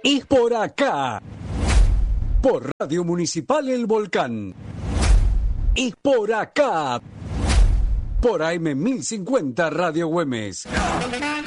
Es por acá. Por Radio Municipal El Volcán. Es por acá. Por AM 1050 Radio Güemes.